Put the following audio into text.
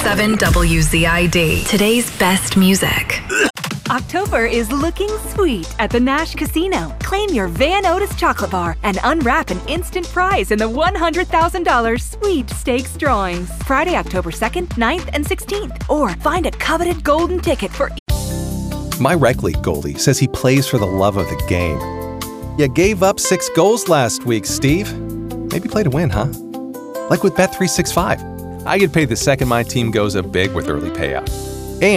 101.7 WZID. Today's best music. October is looking sweet at the Nash Casino. Claim your Van Otis chocolate bar and unwrap an instant prize in the $100,000 Sweet Stakes drawings. Friday, October 2nd, 9th, and 16th. Or find a coveted golden ticket for... My rec league goalie says he plays for the love of the game. You gave up 6 goals last week, Steve. Maybe play to win, huh? Like with Bet365. I get paid the second my team goes up big with early payout.